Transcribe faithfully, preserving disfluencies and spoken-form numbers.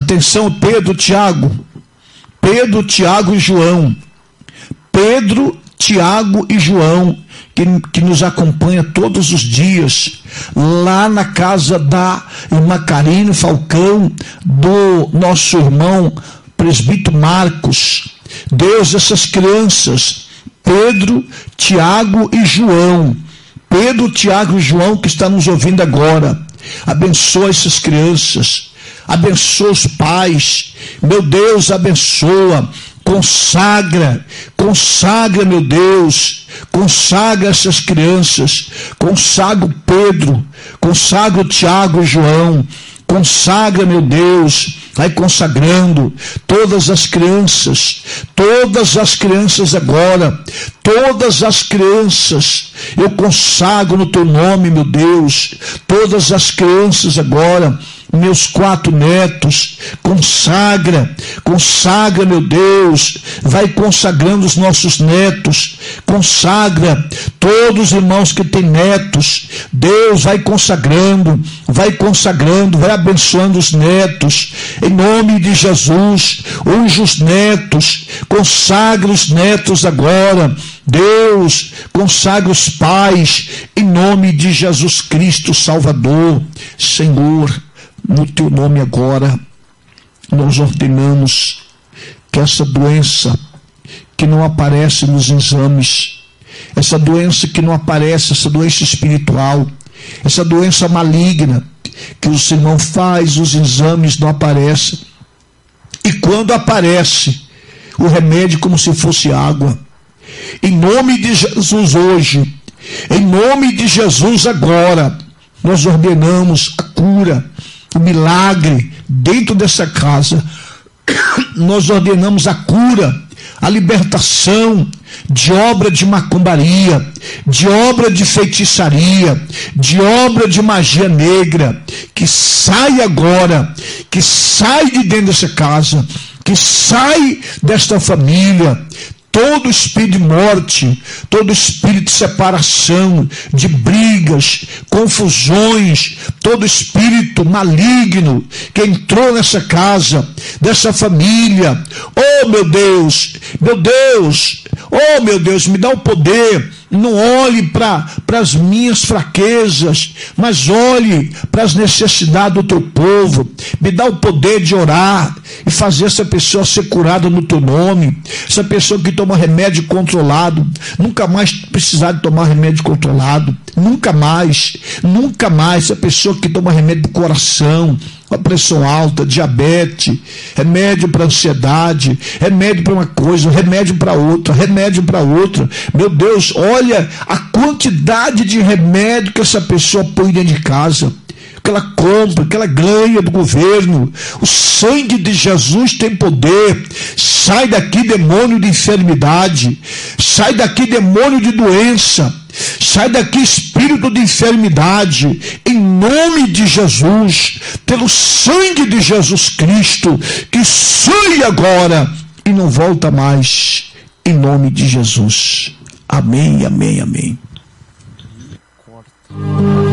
Atenção, Pedro, Tiago. Pedro, Tiago e João. Pedro, Tiago e João, que, que nos acompanha todos os dias, lá na casa da irmã Karine Falcão, do nosso irmão presbítero Marcos. Deus, essas crianças, Pedro, Tiago e João. Pedro, Tiago e João, que está nos ouvindo agora. Abençoa essas crianças. Abençoa os pais. Meu Deus, abençoa. Consagra, consagra, meu Deus, consagra essas crianças, consagra o Pedro, consagra o Tiago e João, consagra, meu Deus, vai consagrando todas as crianças, todas as crianças agora, todas as crianças, eu consagro no teu nome, meu Deus, todas as crianças agora, meus quatro netos, consagra, consagra, meu Deus, vai consagrando os nossos netos, consagra todos os irmãos que têm netos, Deus vai consagrando, vai consagrando, vai abençoando os netos, em nome de Jesus, unge os netos, consagra os netos agora, Deus, consagra os pais, em nome de Jesus Cristo Salvador, Senhor, no teu nome agora, nós ordenamos que essa doença que não aparece nos exames, essa doença que não aparece, essa doença espiritual, essa doença maligna, que o irmão faz, os exames não aparecem, e quando aparece, o remédio como se fosse água, em nome de Jesus hoje, em nome de Jesus agora, nós ordenamos a cura, o milagre dentro dessa casa, nós ordenamos a cura, a libertação de obra de macumbaria, de obra de feitiçaria, de obra de magia negra, que sai agora, que sai de dentro dessa casa, que sai desta família, todo espírito de morte, todo espírito de separação, de brigas, confusões, todo espírito maligno que entrou nessa casa, dessa família, oh meu Deus, meu Deus, oh meu Deus, me dá o poder, não olhe para as minhas fraquezas, mas olhe para as necessidades do teu povo, me dá o poder de orar e fazer essa pessoa ser curada no teu nome, essa pessoa que toma remédio controlado, nunca mais precisar de tomar remédio controlado, nunca mais, nunca mais, essa pessoa que toma remédio do coração, a pressão alta, diabetes, remédio para ansiedade, remédio para uma coisa, remédio para outra, remédio para outra, meu Deus, olha a quantidade de remédio que essa pessoa põe dentro de casa, que ela compra, que ela ganha do governo. O sangue de Jesus tem poder. Sai daqui, demônio de enfermidade, sai daqui, demônio de doença, sai daqui, espírito de enfermidade, em nome de Jesus, pelo sangue de Jesus Cristo, que sai agora e não volta mais, em nome de Jesus. Amém, amém, amém.